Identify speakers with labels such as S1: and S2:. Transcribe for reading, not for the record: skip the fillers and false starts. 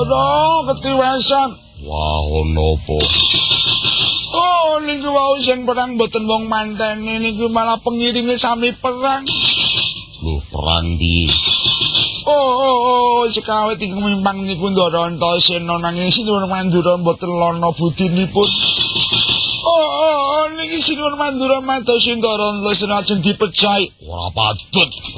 S1: Ndara ketiwasan.
S2: Wah, ono apa?
S1: Oh, niku wau sing perang mboten wong mantene niku malah pengiringe sami perang.
S2: Lho, perang piye?
S1: Sekawit iki mimpang niku Ndara Antasena nanging Sinuwun Mandura mboten lono budinipun. Niki Sinuwun Mandura madosi Ndara Antasena ajeng dipejahi.
S2: Ora patut.